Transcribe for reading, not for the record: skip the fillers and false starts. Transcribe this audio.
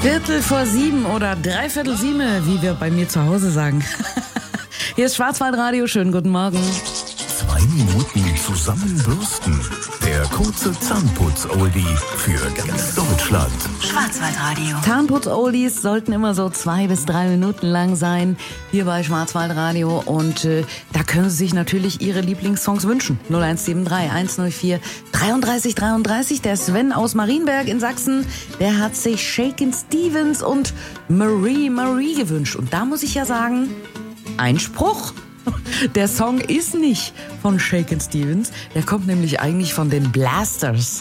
6:15 oder 6:45, wie wir bei mir zu Hause sagen. Hier ist Schwarzwaldradio, schönen guten Morgen. 2 Minuten zusammenbürsten. Der kurze Zahnputz-Oldie für ganz Deutschland. Schwarzwaldradio. Zahnputz-Oldies sollten immer so 2 bis 3 Minuten lang sein, hier bei Schwarzwaldradio. Und da können Sie sich natürlich Ihre Lieblingssongs wünschen. 0173 104 33 33. Der Sven aus Marienberg in Sachsen, der hat sich Shakin' Stevens und Marie gewünscht. Und da muss ich ja sagen, Einspruch. Der Song ist nicht von Shakin' Stevens, der kommt nämlich eigentlich von den Blasters.